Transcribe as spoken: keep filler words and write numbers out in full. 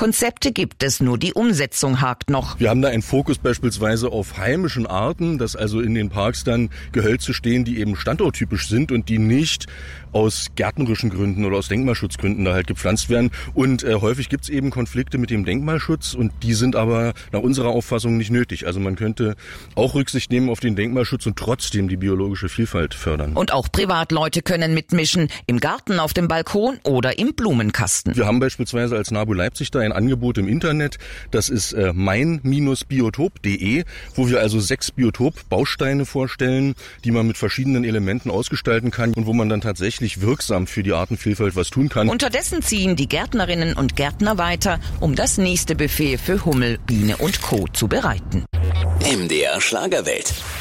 Konzepte gibt es, nur die Umsetzung hakt noch. Wir haben da einen Fokus beispielsweise auf heimischen Arten, dass also in den Parks dann Gehölze stehen, die eben standorttypisch sind und die nicht aus gärtnerischen Gründen oder aus Denkmalschutzgründen da halt gepflanzt werden. Und äh, häufig gibt's eben Konflikte mit dem Denkmalschutz und die sind aber nach unserer Auffassung nicht nötig. Also man könnte auch Rücksicht nehmen auf den Denkmalschutz und trotzdem die biologische Vielfalt fördern. Und auch Privatleute können mitmischen, im Garten, auf dem Balkon oder im Blumenkasten. Wir haben beispielsweise als NABU Leipzig da ein Angebot im Internet, das ist äh, mein Biotop punkt de, wo wir also sechs Biotop-Bausteine vorstellen, die man mit verschiedenen Elementen ausgestalten kann und wo man dann tatsächlich wirksam für die Artenvielfalt was tun kann. Unterdessen ziehen die Gärtnerinnen und Gärtner weiter, um das nächste Buffet für Hummel, Biene und Co. zu bereiten. M D R Schlagerwelt.